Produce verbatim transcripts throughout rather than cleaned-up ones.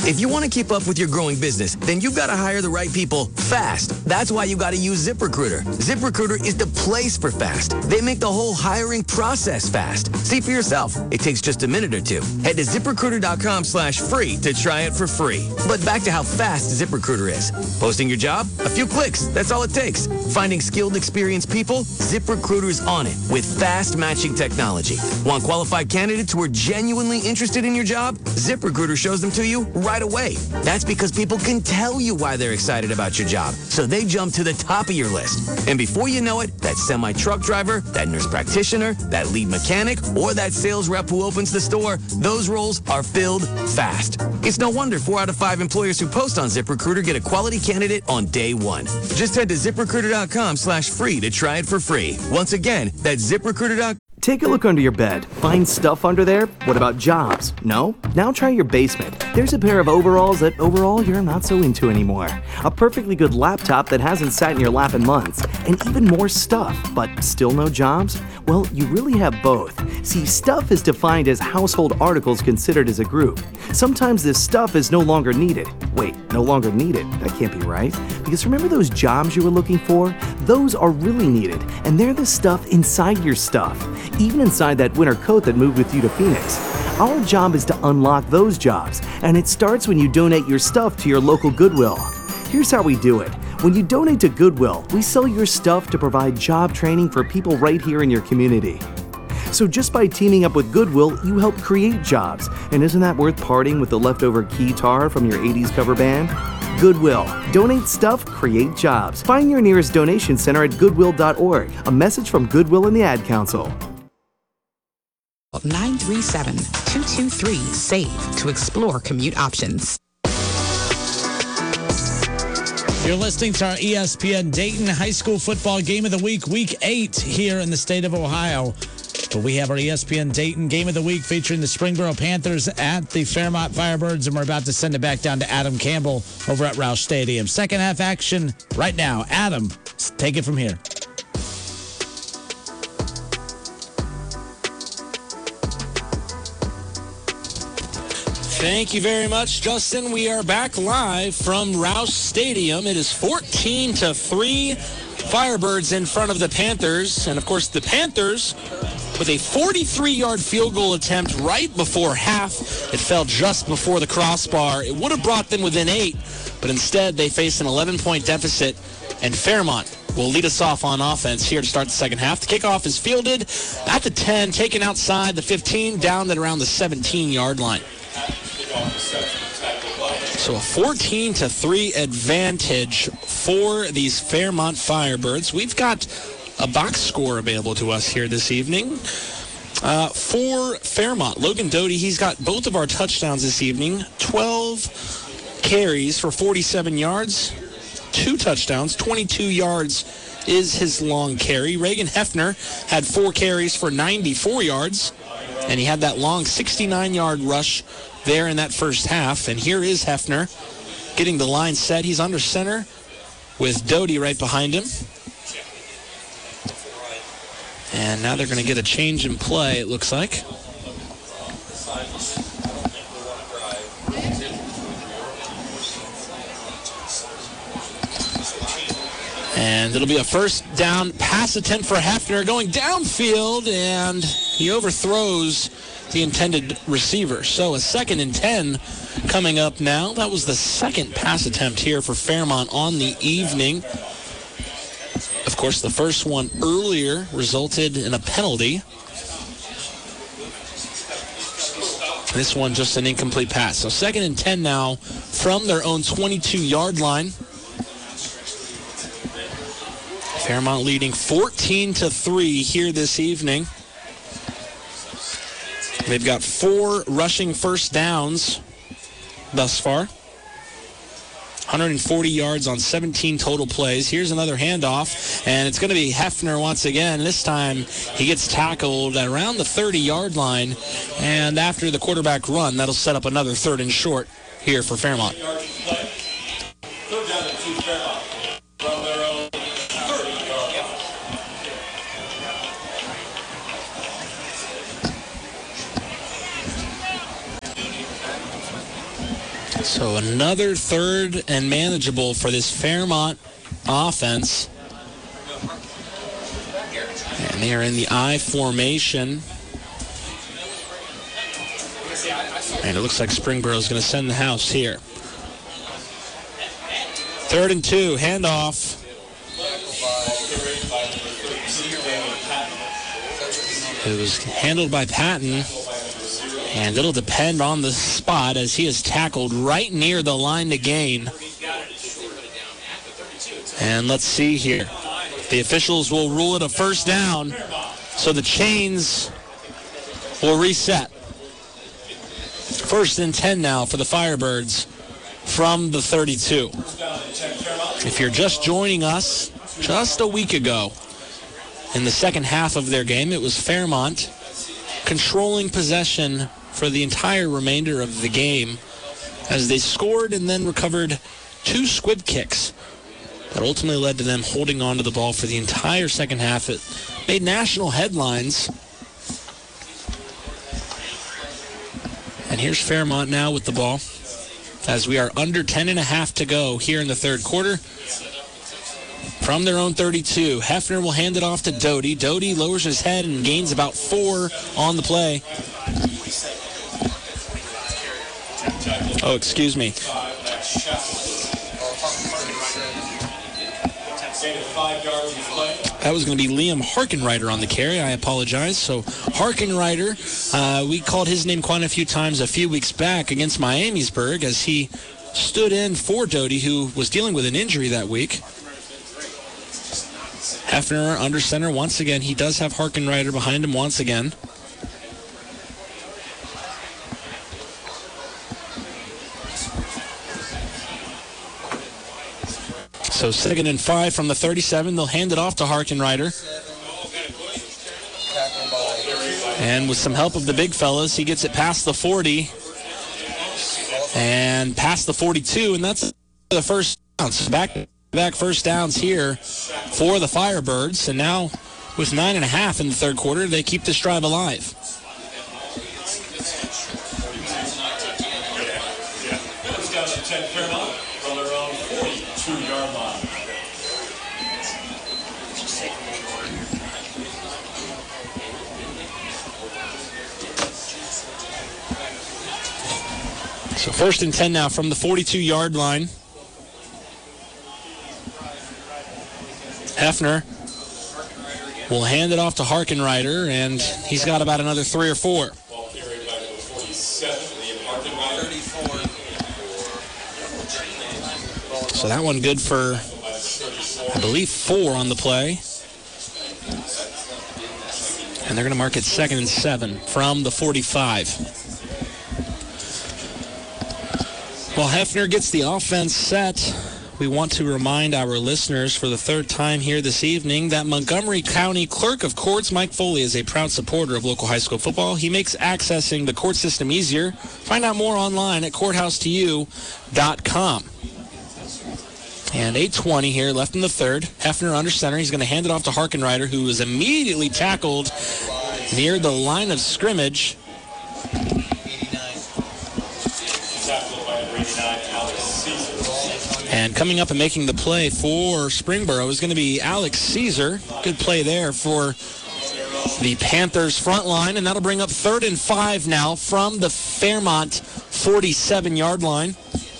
If you want to keep up with your growing business, then you've got to hire the right people fast. That's why you got to use ZipRecruiter. ZipRecruiter is the place for fast. They make the whole hiring process fast. See for yourself. It takes just a minute or two. Head to ZipRecruiter.com slash free to try it for free. But back to how fast ZipRecruiter is. Posting your job? A few clicks. That's all it takes. Finding skilled, experienced people? ZipRecruiter's on it with fast matching technology. Want qualified candidates who are genuinely interested in your job? ZipRecruiter shows them to you right away. That's because people can tell you why they're excited about your job, so they jump to the top of your list. And before you know it, that semi-truck driver, that nurse practitioner, that lead mechanic, or that sales rep who opens the store, those roles are filled fast. It's no wonder four out of five employers who post on ZipRecruiter get a quality candidate on day one. Just head to ZipRecruiter.com slash free to try it for free. Once again, that's ZipRecruiter dot com. Take a look under your bed. Find stuff under there? What about jobs? No? Now try your basement. There's a pair of overalls that overall you're not so into anymore. A perfectly good laptop that hasn't sat in your lap in months. And even more stuff, but still no jobs? Well, you really have both. See, stuff is defined as household articles considered as a group. Sometimes this stuff is no longer needed. Wait, no longer needed? That can't be right. Because remember those jobs you were looking for? Those are really needed, and they're the stuff inside your stuff. Even inside that winter coat that moved with you to Phoenix. Our job is to unlock those jobs, and it starts when you donate your stuff to your local Goodwill. Here's how we do it. When you donate to Goodwill, we sell your stuff to provide job training for people right here in your community. So just by teaming up with Goodwill, you help create jobs. And isn't that worth parting with the leftover guitar from your eighties cover band? Goodwill. Donate stuff, create jobs. Find your nearest donation center at goodwill dot org. A message from Goodwill and the Ad Council. nine three seven, two two three, SAVE to explore commute options. You're listening to our E S P N Dayton High School Football Game of the Week, Week eight here in the state of Ohio. But we have our E S P N Dayton Game of the Week featuring the Springboro Panthers at the Fairmont Firebirds, and we're about to send it back down to Adam Campbell over at Roush Stadium. Second half action right now. Adam, take it from here. Thank you very much, Justin. We are back live from Roush Stadium. It is fourteen to three. Firebirds in front of the Panthers. And, of course, the Panthers with a forty-three-yard field goal attempt right before half. It fell just before the crossbar. It would have brought them within eight, but instead they face an eleven-point deficit, and Fairmont will lead us off on offense here to start the second half. The kickoff is fielded at the ten, taken outside the fifteen, down at around the seventeen-yard line. So a fourteen to three advantage for these Fairmont Firebirds. We've got a box score available to us here this evening. Uh, for Fairmont, Logan Doty, he's got both of our touchdowns this evening. twelve carries for forty-seven yards, two touchdowns, twenty-two yards is his long carry. Reagan Hefner had four carries for ninety-four yards, and he had that long sixty-nine-yard rush there in that first half. And here is Hefner getting the line set. He's under center with Doty right behind him. And now they're going to get a change in play, it looks like. And it'll be a first down pass attempt for Hefner going downfield, and he overthrows the intended receiver. So a second and ten coming up now. That was the second pass attempt here for Fairmont on the evening. Of course, the first one earlier resulted in a penalty. This one just an incomplete pass. So second and ten now from their own twenty-two-yard line. Fairmont leading fourteen to three here this evening. They've got four rushing first downs thus far. one hundred forty yards on seventeen total plays. Here's another handoff, and it's going to be Hefner once again. This time he gets tackled at around the thirty-yard line, and after the quarterback run, that'll set up another third and short here for Fairmont. Third down and two, Fairmont. From their own thirty-yard line. So another third and manageable for this Fairmont offense. And they are in the I formation. And it looks like Springboro is going to send the house here. Third and two, handoff. It was handled by Patton. And it'll depend on the spot as he is tackled right near the line to gain. And let's see here. The officials will rule it a first down, so the chains will reset. First and ten now for the Firebirds from the thirty-two. If you're just joining us, just a week ago, in the second half of their game, it was Fairmont controlling possession for the entire remainder of the game as they scored and then recovered two squib kicks that ultimately led to them holding on to the ball for the entire second half. It made national headlines. And here's Fairmont now with the ball as we are under ten and a half to go here in the third quarter. From their own thirty-two, Hefner will hand it off to Doty. Doty lowers his head and gains about four on the play. Oh, excuse me. That was going to be Liam Harkenreiter on the carry. I apologize. So Harkenreiter, uh, we called his name quite a few times a few weeks back against Miamisburg as he stood in for Doty, who was dealing with an injury that week. Hefner under center once again. He does have Harkenreiter behind him once again. So second and five from the thirty-seven. They'll hand it off to Harkenreiter. And with some help of the big fellas, he gets it past the forty. And past the forty-two. And that's the first down. So back, back first downs here for the Firebirds. And now with nine and a half in the third quarter, they keep this drive alive. So first and ten now from the forty-two-yard line. Hefner will hand it off to Harkenreiter, and he's got about another three or four. So that one good for, I believe, four on the play. And they're going to mark it second and seven from the forty-five. Well, Hefner gets the offense set. We want to remind our listeners for the third time here this evening that Montgomery County Clerk of Courts Mike Foley is a proud supporter of local high school football. He makes accessing the court system easier. Find out more online at courthouse to you dot com. And eight twenty here left in the third. Hefner under center. He's going to hand it off to Harkenreiter, who is immediately tackled near the line of scrimmage. And coming up and making the play for Springboro is going to be Alex Caesar. Good play there for the Panthers front line. And that'll bring up third and five now from the Fairmont forty-seven-yard line.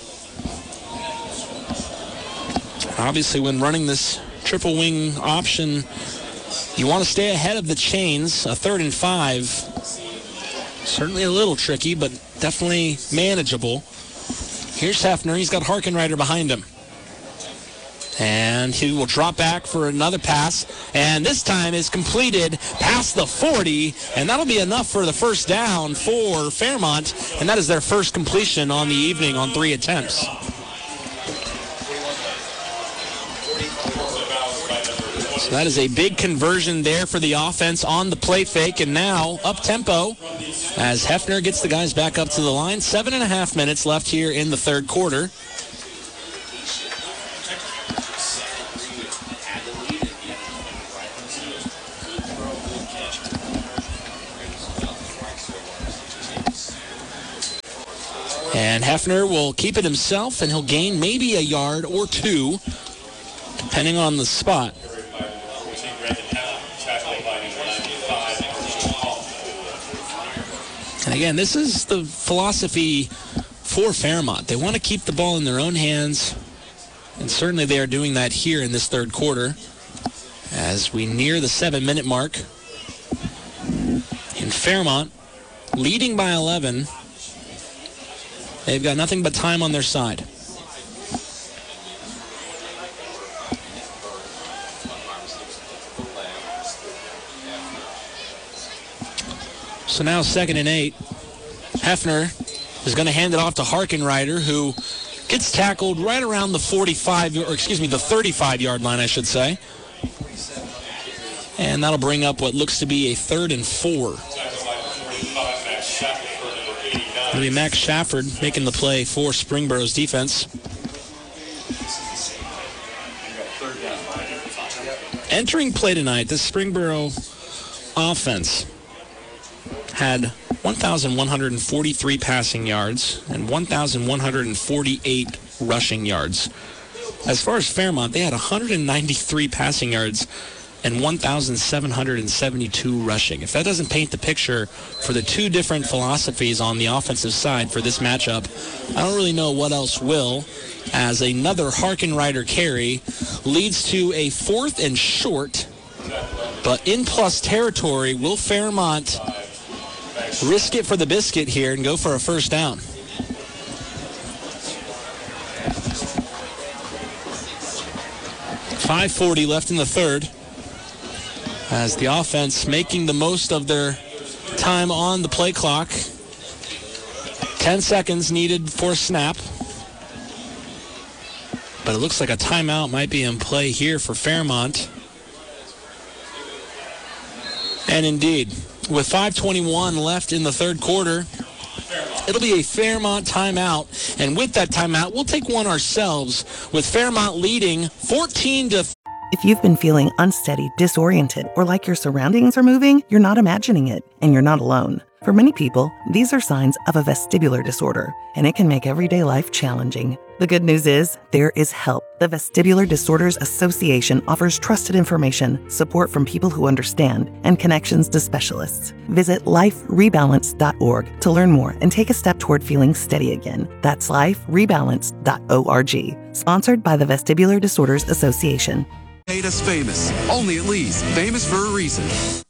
Obviously, when running this triple wing option, you want to stay ahead of the chains. A third and five, certainly a little tricky, but definitely manageable. Here's Hefner. He's got Harkenreiter behind him. And he will drop back for another pass. And this time is completed past the forty. And that'll be enough for the first down for Fairmont. And that is their first completion on the evening on three attempts. So that is a big conversion there for the offense on the play fake. And now up-tempo as Hefner gets the guys back up to the line. Seven and a half minutes left here in the third quarter. And Hefner will keep it himself, and he'll gain maybe a yard or two, depending on the spot. And again, this is the philosophy for Fairmont. They want to keep the ball in their own hands, and certainly they are doing that here in this third quarter as we near the seven-minute mark. In Fairmont, leading by eleven. They've got nothing but time on their side. So now second and eight. Hefner is going to hand it off to Harkenrider, who gets tackled right around the forty-five, or excuse me, the thirty-five-yard line, I should say. And that'll bring up what looks to be a third and four. It'll be Max Shafford making the play for Springboro's defense. Entering play tonight, the Springboro offense had one thousand one hundred forty-three passing yards and one thousand one hundred forty-eight rushing yards. As far as Fairmont, they had one hundred ninety-three passing yards and one thousand seven hundred seventy-two rushing. If that doesn't paint the picture for the two different philosophies on the offensive side for this matchup, I don't really know what else will, as another Harkenrider carry leads to a fourth and short, but in plus territory. Will Fairmont risk it for the biscuit here and go for a first down? five forty left in the third, as the offense making the most of their time on the play clock. ten seconds needed for snap. But it looks like a timeout might be in play here for Fairmont. And indeed, with five twenty-one left in the third quarter, it'll be a Fairmont timeout. And with that timeout, we'll take one ourselves, with Fairmont leading fourteen to. If you've been feeling unsteady, disoriented, or like your surroundings are moving, you're not imagining it, and you're not alone. For many people, these are signs of a vestibular disorder, and it can make everyday life challenging. The good news is, there is help. The Vestibular Disorders Association offers trusted information, support from people who understand, and connections to specialists. Visit life rebalance dot org to learn more and take a step toward feeling steady again. That's life rebalance dot org. Sponsored by the Vestibular Disorders Association. Made us famous. Only at Lee's. Famous for a reason.